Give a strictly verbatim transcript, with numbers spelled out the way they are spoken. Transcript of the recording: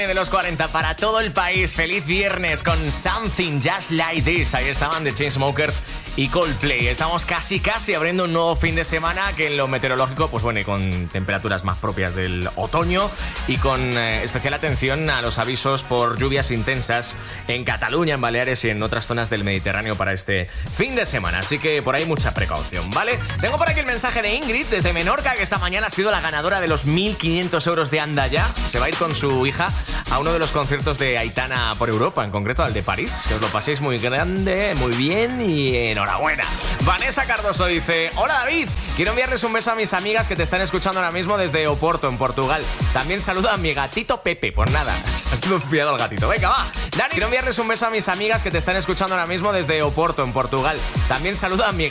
De los cuarenta para todo el país. Feliz viernes con Something Just Like This. Ahí estaban The Chainsmokers y Coldplay. Estamos casi casi abriendo un nuevo fin de semana que en lo meteorológico, pues bueno, y con temperaturas más propias del otoño y con eh, especial atención a los avisos por lluvias intensas en Cataluña, en Baleares y en otras zonas del Mediterráneo para este fin de semana. Así que por ahí mucha precaución, ¿vale? Tengo por aquí el mensaje de Ingrid desde Menorca, que esta mañana ha sido la ganadora de los mil quinientos euros de Anda Ya. Se va a ir con su hija a uno de los conciertos de Aitana por Europa, en concreto al de París. Que os lo paséis muy grande, muy bien y enhorabuena. Vanessa Cardoso dice: hola David, quiero enviarles un beso a mis amigas que te están escuchando ahora mismo desde Oporto, en Portugal. También saluda a mi gatito Pepe. Pues nada, se me ha olvidado al gatito. Venga, va. Dani, quiero enviarles un beso a mis amigas que te están escuchando ahora mismo desde Oporto, en Portugal. También saluda a mi